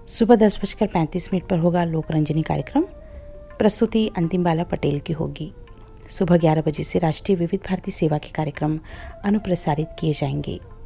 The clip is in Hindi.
सुबह 10:35 पर होगा लोकरंजनी कार्यक्रम। प्रस्तुति अंतिम बाला पटेल की होगी। सुबह 11 बजे से राष्ट्रीय विविध भारती सेवा के कार्यक्रम अनुप्रसारित किए जाएंगे।